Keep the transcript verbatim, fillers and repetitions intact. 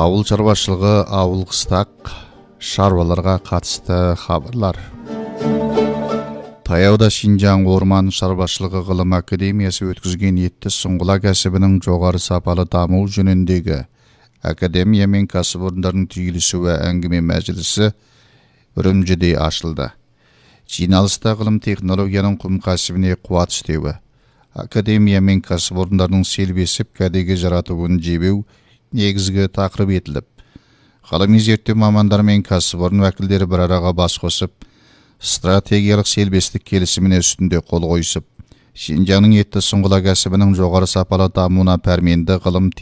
Ауыл шаруашылығы, ауыл қыстақ шаруаларға қатысты хабарлар. Таяуда Шинжаң орман шаруашылығы ғылым академиясы өткізген етті сұңғыла кәсібінің жоғары сапалы даму жөніндегі академия мен кәсіпорындардың түйілісуі әңгіме мәжілісі Үрімжіде ашылды. Жиналыста ғылым технологияның құм кәсібіне қуат істеуі, академия мен кәсіпорындардың селбесіп кәдеге жаратуын жебеу негізгі тақырып етіліп, ғылыми зерттеу мамандары мен кәсіпорын уәкілдері бір араға бас қосып, стратегиялық селбестік келісіміне үстінде қол қойысып, Шинжаңның етті сұңғыла кәсібінің жоғары сапалы дамуына пәрменді ғылым